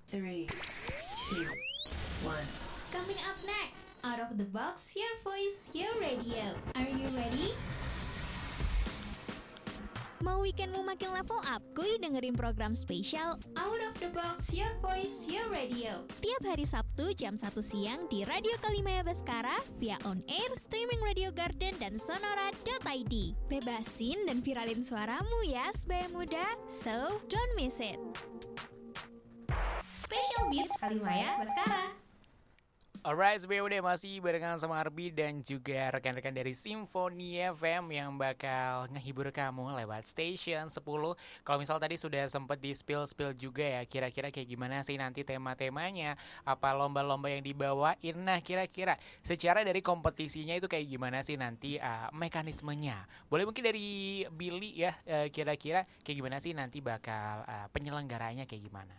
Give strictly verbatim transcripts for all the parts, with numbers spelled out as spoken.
three, two, one. Coming up next, Out of the Box, Your Voice, Your Radio. Are you ready? Mau weekendmu makin level up? Kuy dengerin program spesial Out of the Box, Your Voice, Your Radio tiap hari Sabtu jam satu siang di Radio Kalimaya Baskara via on air, streaming Radio Garden dan sonora dot i d. Bebasin dan viralin suaramu ya sebaya muda. So, don't miss it. Special Beats Kalimaya Baskara. Alright, sebenarnya udah masih barengan sama Arbi dan juga rekan-rekan dari Simfoni F M yang bakal ngehibur kamu lewat Station sepuluh. Kalau misal tadi sudah sempat di spill-spill juga ya, kira-kira kayak gimana sih nanti tema-temanya, apa lomba-lomba yang dibawain. Nah, kira-kira secara dari kompetisinya itu kayak gimana sih nanti uh, mekanismenya. Boleh mungkin dari Billy ya, uh, kira-kira kayak gimana sih nanti bakal uh, penyelenggaranya kayak gimana.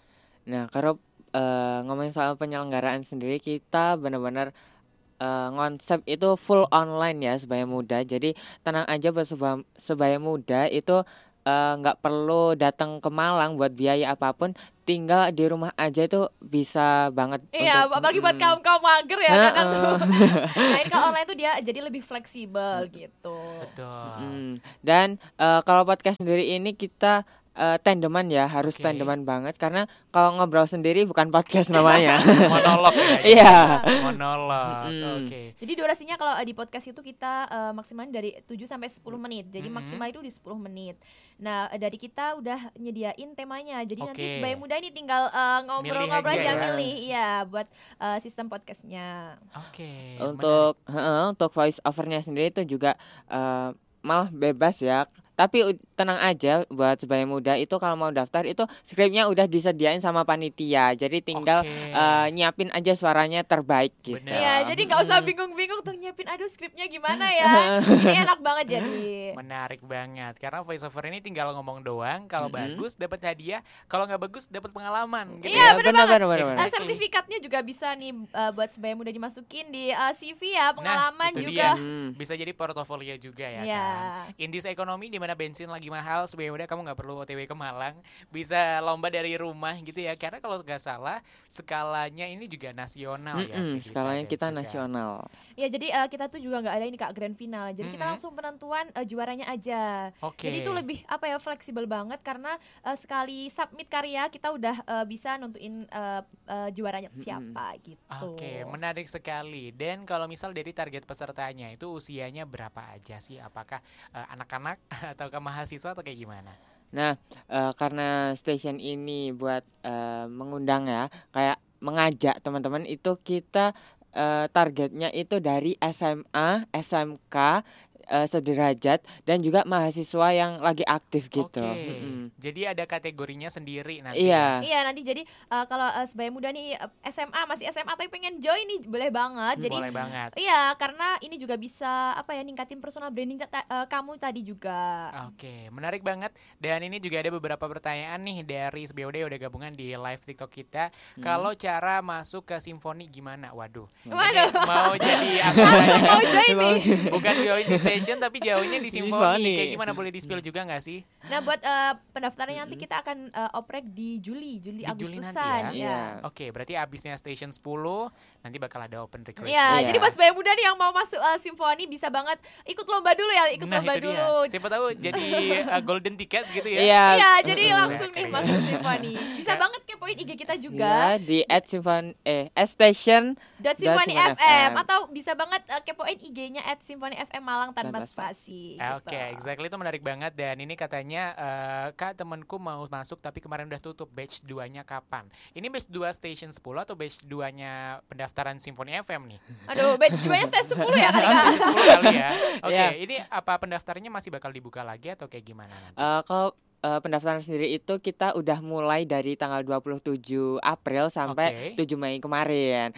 Nah, kalau uh, ngomongin soal penyelenggaraan sendiri, kita benar-benar uh, konsep itu full online ya sebaya muda. Jadi tenang aja buat sebaya, sebaya muda itu nggak uh, perlu datang ke Malang buat biaya apapun. Tinggal di rumah aja itu bisa banget. Iya, untuk, apalagi buat mm, kaum-kaum mager ya nah, kan uh. tuh. Nah, ini kalau online tuh dia jadi lebih fleksibel gitu. Betul. Mm, dan uh, kalau podcast sendiri ini kita Uh, tandeman ya, harus okay. tandeman banget karena kalau ngobrol sendiri bukan podcast namanya. Monolog ya. Iya. Monolog. Mm. Oke. Okay. Jadi durasinya kalau di podcast itu kita uh, maksimal dari tujuh sampai sepuluh menit. Jadi Mm-hmm. maksimal itu di sepuluh menit. Nah, dari kita udah nyediain temanya. Jadi okay. nanti sebaya muda ini tinggal uh, ngobrol-ngobrol aja, ya. milih ya buat uh, sistem podcastnya. Oke. Okay, untuk uh, untuk voice overnya sendiri itu juga uh, malah bebas ya. Tapi u- tenang aja buat sebaya muda itu kalau mau daftar itu skripnya udah disediain sama panitia. Jadi tinggal okay. uh, nyiapin aja suaranya terbaik gitu. Iya, jadi nggak usah bingung-bingung tuh nyiapin aduh skripnya gimana ya. Ini enak banget jadi. Menarik banget karena voice over ini tinggal ngomong doang. Kalau Mm-hmm. bagus dapat hadiah, kalau nggak bagus dapat pengalaman. Gitu Iya, ya. benar banget. benar, benar. Uh, sertifikatnya juga bisa nih uh, buat sebaya muda dimasukin di uh, C V ya, pengalaman nah, itu juga. dia. Hmm. Bisa jadi portofolio juga ya Iya. kan. Indis ekonomi di mana bensin lagi mahal, sebaya muda kamu nggak perlu O T W ke Malang, bisa lomba dari rumah gitu ya. Karena kalau nggak salah skalanya ini juga nasional ya. Mm-mm, Vidi, skalanya dan kita juga. nasional. Ya jadi uh, kita tuh juga nggak ada ini Kak grand final. Jadi kita Mm-mm. langsung penentuan uh, juaranya aja. Oke. Jadi itu lebih apa ya fleksibel banget karena uh, sekali submit karya kita udah uh, bisa nentuin uh, uh, juaranya siapa gitu. Oke, menarik sekali. Dan kalau misal dari target pesertanya itu usianya berapa aja sih? Apakah uh, anak-anak ataukah mahasiswa atau kayak gimana? Nah, uh, karena station ini buat uh, mengundang ya, kayak mengajak teman-teman itu kita uh, targetnya itu dari S M A, S M K, uh, sederajat dan juga mahasiswa yang lagi aktif gitu. Oke. Mm-mm. Jadi ada kategorinya sendiri nanti. Iya. Iya nanti jadi uh, kalau uh, sebaya muda nih uh, S M A masih S M A tapi pengen join nih boleh banget. Jadi Boleh banget. iya karena ini juga bisa apa ya ningkatin personal branding ta- uh, kamu tadi juga. Oke, menarik banget. Dan ini juga ada beberapa pertanyaan nih dari S B O D yang udah gabungan di live TikTok kita. Hmm. Kalau cara masuk ke Simfoni gimana? Waduh. Waduh. Ini mau jadi anggotanya Mau join nih. bukan join di station tapi jauhnya di Simfoni. Simfoni. Kayak gimana, boleh di-spill juga nggak sih? Nah buat uh, pendaftarannya nanti kita akan uh, oprek di Juli, Juli Di Juli nanti Agustusan ya? ya. Oke, berarti abisnya station sepuluh nanti bakal ada open recruitment. Ya, Iya. jadi buat sebaya muda nih yang mau masuk uh, Simfoni bisa banget ikut lomba dulu ya, ikut Nah, lomba itu dulu. dia. Siapa tahu jadi uh, golden ticket gitu ya. Iya. Iya, jadi Mm-mm. langsung nih Keren. masuk Simfoni. Bisa Ya. banget kepoin I G kita Iya, juga. di at Simfon eh station Dot Dot Simfoni Simfoni F M F M. atau bisa banget uh, kepoin I G-nya at Simfoni F M Malang tanpa Tanpa spasi. Oke, gitu. exactly, itu menarik banget. Dan ini katanya uh, Kak, temanku mau masuk tapi kemarin udah tutup. Batch dua-nya kapan? Ini batch dua station sepuluh atau batch dua-nya pendaftaran Simfoni F M nih? Aduh, batch juanya stage sepuluh ya kali Oh, Kak. station sepuluh kali ya. Oke, Iya. ini apa pendaftarannya masih bakal dibuka lagi atau kayak gimana nanti? Uh, kalau uh, pendaftaran sendiri itu kita udah mulai dari tanggal dua puluh tujuh April sampai Oke. tujuh Mei kemarin.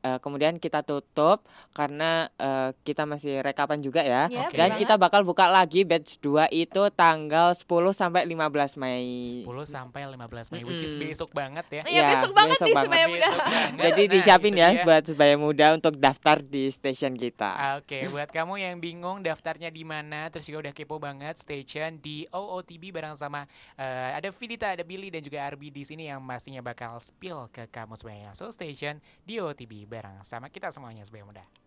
uh, kemudian kita tutup karena uh, kita masih rekapan juga ya. Ya, Oke. Dan bener kita banget. bakal buka lagi batch dua itu tanggal sepuluh sampai lima belas Mei. sepuluh sampai lima belas Mei, which is Mm-mm. besok banget ya. Iya, Ya, besok banget besok nih banget. Sebaya Muda. Besok banget. Jadi Nah, disiapin itu ya dia. buat Sebaya Muda untuk daftar di station kita. Oke, buat kamu yang bingung daftarnya di mana, terus juga udah kepo banget, stay tune di O O T B bareng sama eh, ada Vidita, ada Billy dan juga Arbi di sini yang pastinya bakal spill ke kamu semuanya. So stay tune di O O T B bareng sama kita semuanya Sebaya Muda.